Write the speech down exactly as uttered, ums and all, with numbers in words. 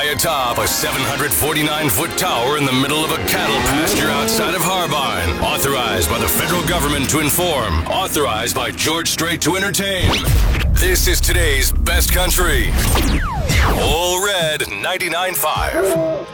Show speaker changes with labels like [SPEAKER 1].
[SPEAKER 1] high atop a seven hundred forty-nine foot tower in the middle of a cattle pasture outside of Harbine. Authorized by the federal government to inform. Authorized by George Strait to entertain. This is today's best country. All Red ninety-nine point five.